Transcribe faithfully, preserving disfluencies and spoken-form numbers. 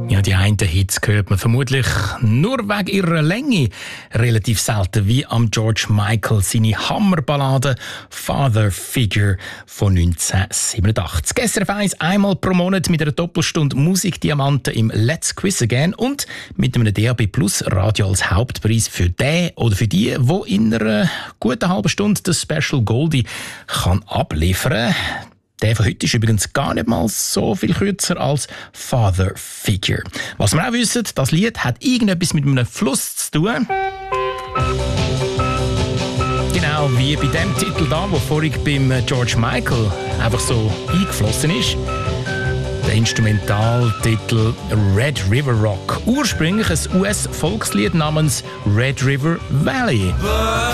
Ja, die einen Hits hört man vermutlich nur wegen ihrer Länge relativ selten, wie am George Michael seine Hammerballade «Father Figure» von neunzehnhundertsiebenundachtzig. S R F eins einmal pro Monat mit einer Doppelstunde Musikdiamanten im Let's Quiz Again und mit einem D A B Plus Radio als Hauptpreis für den oder für die, wo in einer guten halben Stunde das Special Goldie kann abliefern. Der von heute ist übrigens gar nicht mal so viel kürzer als «Father Figure». Was wir auch wissen, das Lied hat irgendetwas mit einem Fluss zu tun. Genau wie bei dem Titel da, der vorhin beim George Michael einfach so eingeflossen ist. Der Instrumentaltitel «Red River Rock». Ursprünglich ein U S-Volkslied namens «Red River Valley».